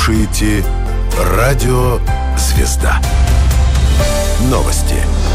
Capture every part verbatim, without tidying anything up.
слушаете «Радио Звезда». Новости.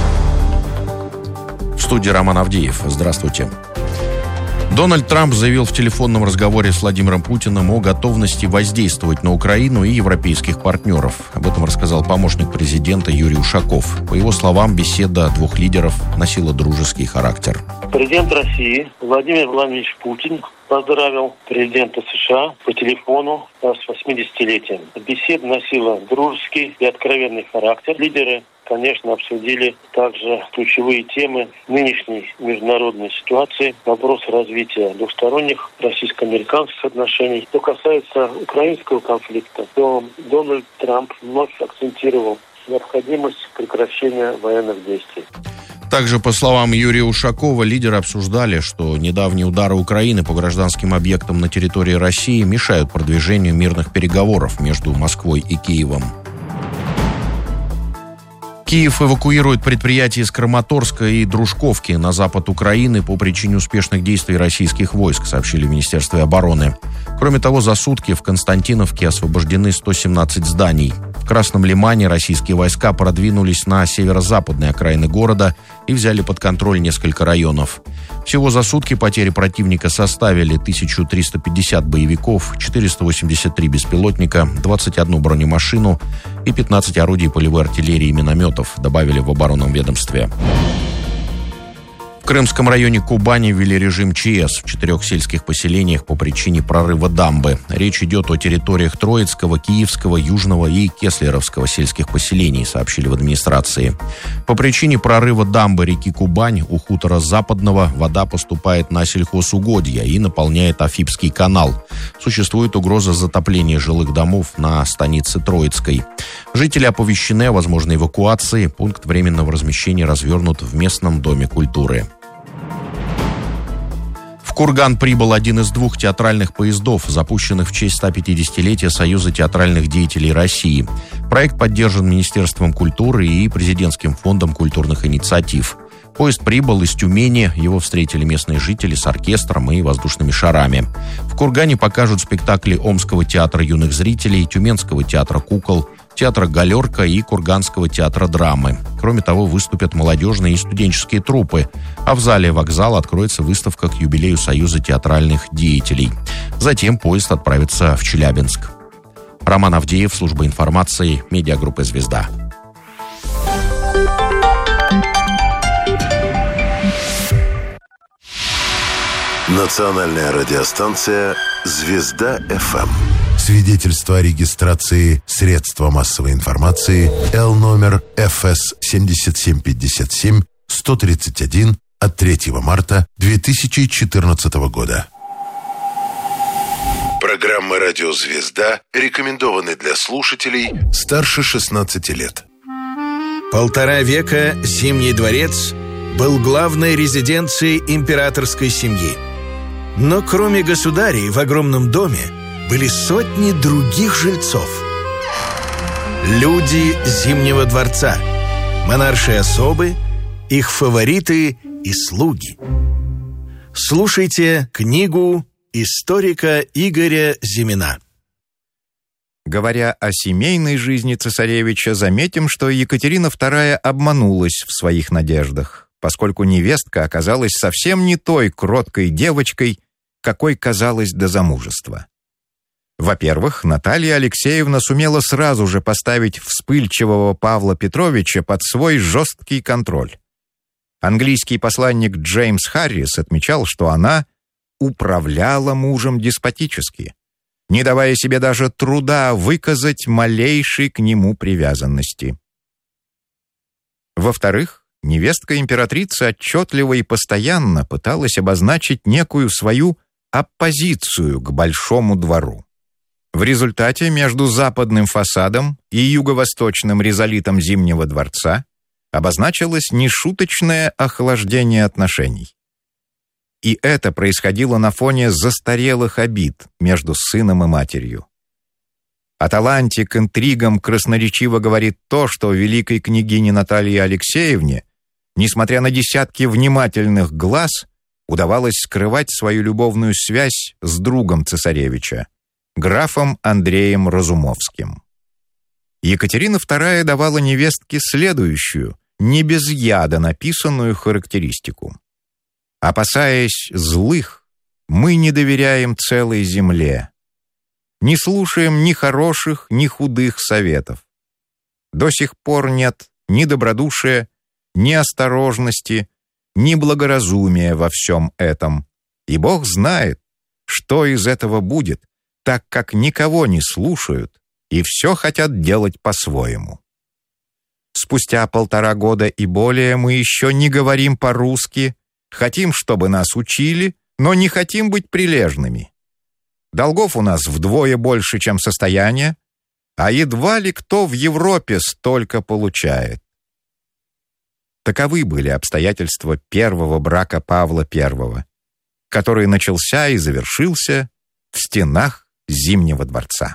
В студии Роман Авдеев. Здравствуйте. Дональд Трамп заявил в телефонном разговоре с Владимиром Путиным о готовности воздействовать на Украину и европейских партнеров. Об этом рассказал помощник президента Юрий Ушаков. По его словам, беседа двух лидеров носила дружеский характер. Президент России Владимир Владимирович Путин поздравил президента США по телефону с восьмидесятилетием. Беседа носила дружеский и откровенный характер. Лидеры, конечно, обсудили также ключевые темы нынешней международной ситуации, вопрос развития двухсторонних российско-американских отношений. Что касается украинского конфликта, то Дональд Трамп вновь акцентировал необходимость прекращения военных действий. Также, по словам Юрия Ушакова, лидеры обсуждали, что недавние удары Украины по гражданским объектам на территории России мешают продвижению мирных переговоров между Москвой и Киевом. Киев эвакуирует предприятия из Краматорска и Дружковки на запад Украины по причине успешных действий российских войск, сообщили в Министерстве обороны. Кроме того, за сутки в Константиновке освобождены сто семнадцать зданий. В Красном Лимане российские войска продвинулись на северо-западные окраины города и взяли под контроль несколько районов. Всего за сутки потери противника составили тысячу триста пятьдесят боевиков, четыреста восемьдесят три беспилотника, двадцать одну бронемашину и пятнадцать орудий полевой артиллерии и минометов, добавили в оборонном ведомстве. В Крымском районе Кубани ввели режим ЧС в четырех сельских поселениях по причине прорыва дамбы. Речь идет о территориях Троицкого, Киевского, Южного и Кеслеровского сельских поселений, сообщили в администрации. По причине прорыва дамбы реки Кубань у хутора Западного вода поступает на сельхозугодья и наполняет Афипский канал. Существует угроза затопления жилых домов на станице Троицкой. Жители оповещены о возможной эвакуации. Пункт временного размещения развернут в местном доме культуры. В Курган прибыл один из двух театральных поездов, запущенных в честь ста пятидесятилетия Союза театральных деятелей России. Проект поддержан Министерством культуры и Президентским фондом культурных инициатив. Поезд прибыл из Тюмени, его встретили местные жители с оркестром и воздушными шарами. В Кургане покажут спектакли Омского театра юных зрителей, Тюменского театра кукол, театра «Галерка» и Курганского театра драмы. Кроме того, выступят молодежные и студенческие труппы, а в зале вокзала откроется выставка к юбилею Союза театральных деятелей. Затем поезд отправится в Челябинск. Роман Авдеев, служба информации, медиагруппа «Звезда». Национальная радиостанция «Звезда-ФМ». Свидетельство о регистрации средства массовой информации Л номер эф эс семьдесят семь пятьдесят семь сто тридцать один от третьего марта две тысячи четырнадцатого года. Программа «Радио Звезда» рекомендованы для слушателей старше шестнадцати лет. Полтора века Зимний дворец был главной резиденцией императорской семьи. Но кроме государей в огромном доме были сотни других жильцов. Люди Зимнего дворца, монаршие особы, их фавориты и слуги. Слушайте книгу историка Игоря Зимина. Говоря о семейной жизни цесаревича, заметим, что Екатерина вторая обманулась в своих надеждах, поскольку невестка оказалась совсем не той кроткой девочкой, какой казалась до замужества. Во-первых, Наталья Алексеевна сумела сразу же поставить вспыльчивого Павла Петровича под свой жесткий контроль. Английский посланник Джеймс Харрис отмечал, что она управляла мужем деспотически, не давая себе даже труда выказать малейшей к нему привязанности. Во-вторых, невестка императрицы отчетливо и постоянно пыталась обозначить некую свою оппозицию к Большому двору. В результате между западным фасадом и юго-восточным ризолитом Зимнего дворца обозначилось нешуточное охлаждение отношений. И это происходило на фоне застарелых обид между сыном и матерью. О таланте к интригам красноречиво говорит то, что великой княгине Наталье Алексеевне, несмотря на десятки внимательных глаз, удавалось скрывать свою любовную связь с другом цесаревича, графом Андреем Разумовским. Екатерина вторая давала невестке следующую, не без яда написанную характеристику. «Опасаясь злых, мы не доверяем целой земле, не слушаем ни хороших, ни худых советов. До сих пор нет ни добродушия, ни осторожности, ни благоразумия во всем этом, и Бог знает, что из этого будет, так как никого не слушают и все хотят делать по-своему. Спустя полтора года и более мы еще не говорим по-русски, хотим, чтобы нас учили, но не хотим быть прилежными. Долгов у нас вдвое больше, чем состояние, а едва ли кто в Европе столько получает». Таковы были обстоятельства первого брака Павла Первого, который начался и завершился в стенах Зимнего дворца.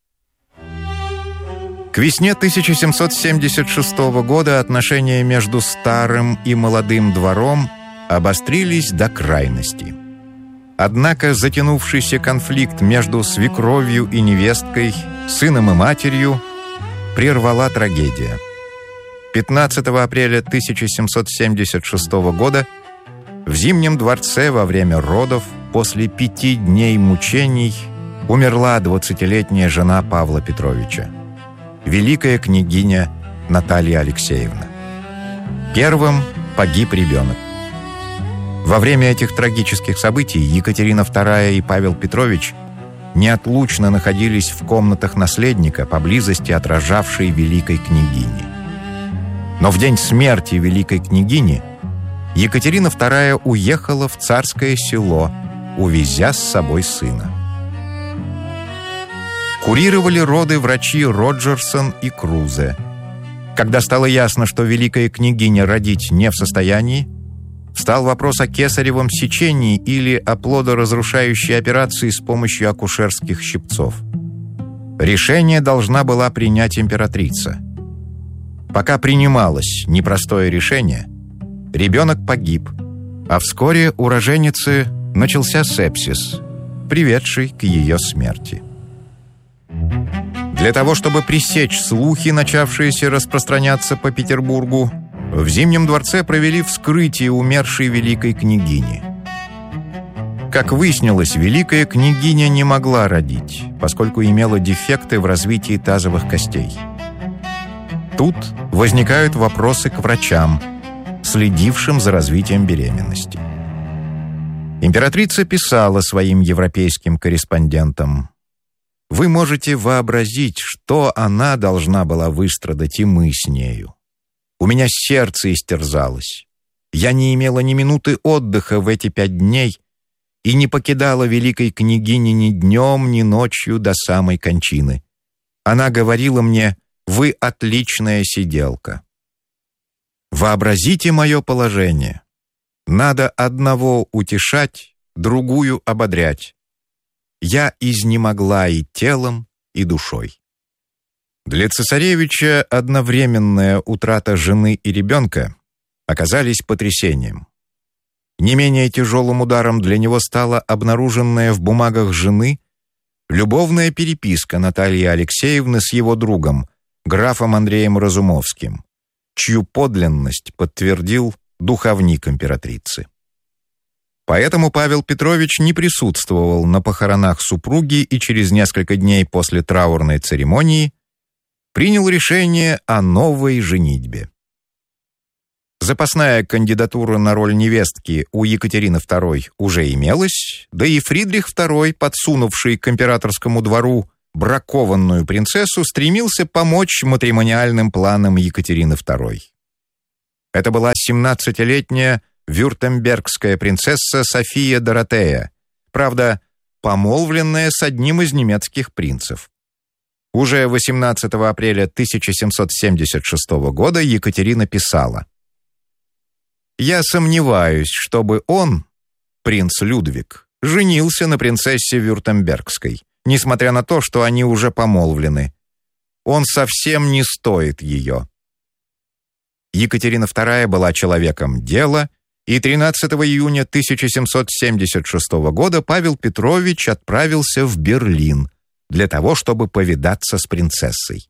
К весне тысяча семьсот семьдесят шестого года отношения между старым и молодым двором обострились до крайности. Однако затянувшийся конфликт между свекровью и невесткой, сыном и матерью прервала трагедия. пятнадцатого апреля тысяча семьсот семьдесят шестого года в Зимнем дворце во время родов после пяти дней мучений умерла двадцатилетняя жена Павла Петровича, великая княгиня Наталья Алексеевна. Первым погиб ребенок. Во время этих трагических событий Екатерина вторая и Павел Петрович неотлучно находились в комнатах наследника поблизости от рожавшей великой княгини. Но в день смерти великой княгини Екатерина вторая уехала в Царское Село, увезя с собой сына. Курировали роды врачи Роджерсон и Крузе. Когда стало ясно, что великая княгиня родить не в состоянии, встал вопрос о кесаревом сечении или о плодоразрушающей операции с помощью акушерских щипцов. Решение должна была принять императрица. Пока принималось непростое решение, ребенок погиб, а вскоре у роженицы начался сепсис, приведший к ее смерти. Для того, чтобы пресечь слухи, начавшиеся распространяться по Петербургу, в Зимнем дворце провели вскрытие умершей великой княгини. Как выяснилось, великая княгиня не могла родить, поскольку имела дефекты в развитии тазовых костей. Тут возникают вопросы к врачам, следившим за развитием беременности. Императрица писала своим европейским корреспондентам: «Вы можете вообразить, что она должна была выстрадать, и мы с нею. У меня сердце истерзалось. Я не имела ни минуты отдыха в эти пять дней и не покидала великой княгини ни днем, ни ночью до самой кончины. Она говорила мне: вы отличная сиделка». Вообразите мое положение. Надо одного утешать, другую ободрять. Я изнемогла и телом, и душой. Для цесаревича одновременная утрата жены и ребенка оказались потрясением. Не менее тяжелым ударом для него стала обнаруженная в бумагах жены любовная переписка Натальи Алексеевны с его другом, графом Андреем Разумовским, чью подлинность подтвердил духовник императрицы. Поэтому Павел Петрович не присутствовал на похоронах супруги и через несколько дней после траурной церемонии принял решение о новой женитьбе. Запасная кандидатура на роль невестки у Екатерины второй уже имелась, да и Фридрих второй, подсунувший к императорскому двору бракованную принцессу, стремился помочь матримониальным планам Екатерины второй. Это была семнадцатилетняя вюртембергская принцесса София Доротея, правда, помолвленная с одним из немецких принцев. Уже восемнадцатого апреля тысяча семьсот семьдесят шестого года Екатерина писала: «Я сомневаюсь, чтобы он, принц Людвиг, женился на принцессе Вюртембергской, несмотря на то, что они уже помолвлены. Он совсем не стоит ее». Екатерина вторая была человеком дела, и тринадцатого июня тысяча семьсот семьдесят шестого года Павел Петрович отправился в Берлин, для того, чтобы повидаться с принцессой.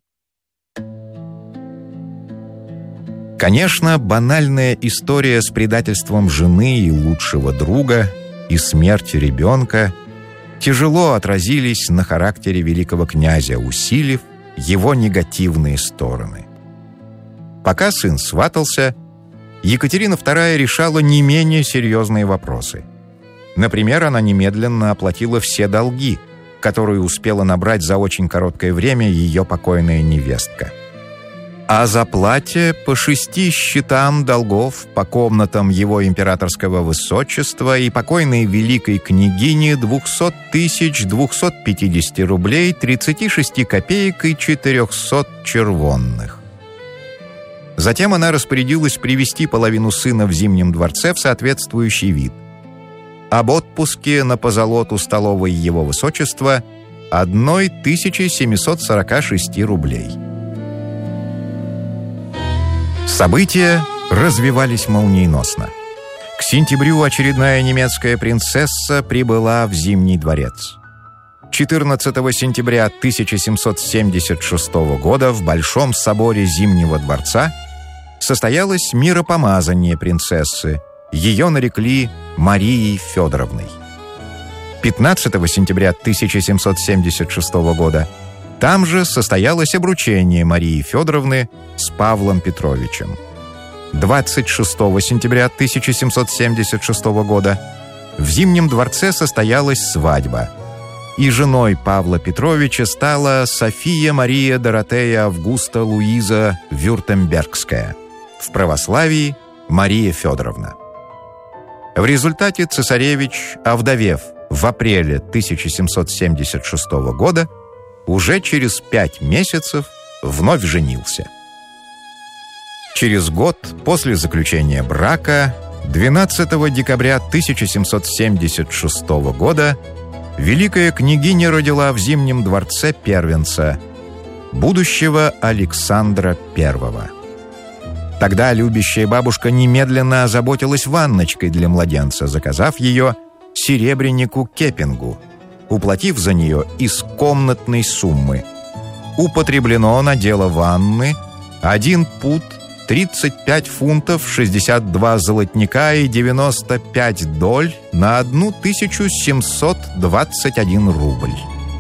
Конечно, банальная история с предательством жены и лучшего друга и смертью ребенка тяжело отразились на характере великого князя, усилив его негативные стороны. Пока сын сватался, Екатерина вторая решала не менее серьезные вопросы. Например, она немедленно оплатила все долги, которые успела набрать за очень короткое время ее покойная невестка. О заплате по шести счетам долгов по комнатам его императорского высочества и покойной великой княгине двухсот тысяч двухсот пятидесяти рублей тридцати шести копеек и четырехсот червонных. Затем она распорядилась привести половину сына в Зимнем дворце в соответствующий вид. Об отпуске на позолоту столовой его высочества одной тысячи семисот сорока шести рублей. События развивались молниеносно. К сентябрю очередная немецкая принцесса прибыла в Зимний дворец. четырнадцатого сентября тысяча семьсот семьдесят шестого года в Большом соборе Зимнего дворца состоялось миропомазание принцессы. Ее нарекли Марией Федоровной. пятнадцатого сентября тысяча семьсот семьдесят шестого года там же состоялось обручение Марии Федоровны с Павлом Петровичем. двадцать шестого сентября тысяча семьсот семьдесят шестого года в Зимнем дворце состоялась свадьба, и женой Павла Петровича стала София Мария Доротея Августа Луиза Вюртембергская, в православии Мария Федоровна. В результате цесаревич, овдовев в апреле тысяча семьсот семьдесят шестого года, уже через пять месяцев вновь женился. Через год после заключения брака, двенадцатого декабря тысяча семьсот семьдесят шестого года, великая княгиня родила в Зимнем дворце первенца, будущего Александра Первого. Тогда любящая бабушка немедленно озаботилась ванночкой для младенца, заказав ее серебрянику Кеппингу, уплатив за нее из комнатной суммы. Употреблено на дело ванны один пуд, тридцать пять фунтов, шестьдесят два золотника и девяносто пять доль на одну тысячу семьсот двадцать один рубль.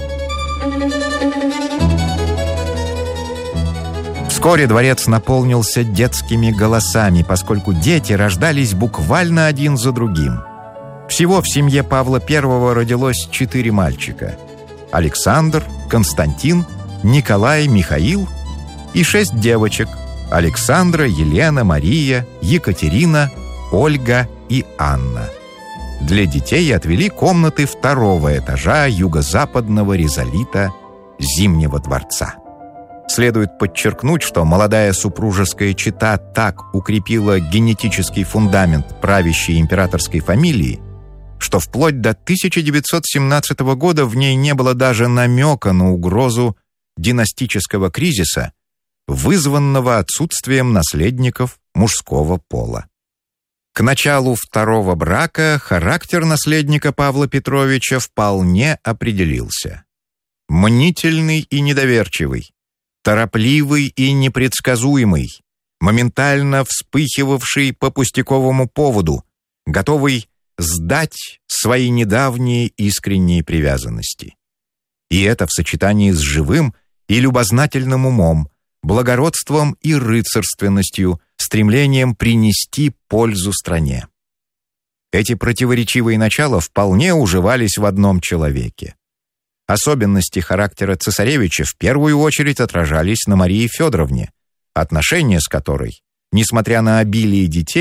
Вскоре дворец наполнился детскими голосами, поскольку дети рождались буквально один за другим. Всего в семье Павла Первого родилось четыре мальчика: Александр, Константин, Николай, Михаил и шесть девочек: Александра, Елена, Мария, Екатерина, Ольга и Анна. Для детей отвели комнаты второго этажа юго-западного ризолита Зимнего дворца. Следует подчеркнуть, что молодая супружеская чета так укрепила генетический фундамент правящей императорской фамилии, что вплоть до тысяча девятьсот семнадцатого года в ней не было даже намека на угрозу династического кризиса, вызванного отсутствием наследников мужского пола. К началу второго брака характер наследника Павла Петровича вполне определился. Мнительный и недоверчивый, торопливый и непредсказуемый, моментально вспыхивавший по пустяковому поводу, готовый сдать свои недавние искренние привязанности. И это в сочетании с живым и любознательным умом, благородством и рыцарственностью, стремлением принести пользу стране. Эти противоречивые начала вполне уживались в одном человеке. Особенности характера цесаревича в первую очередь отражались на Марии Федоровне, отношения с которой, несмотря на обилие детей,